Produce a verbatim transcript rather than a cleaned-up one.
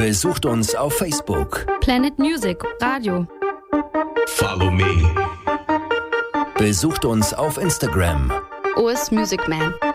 Besucht uns auf Facebook. Planet Music Radio. Follow me. Besucht uns auf Instagram. O S Music Man.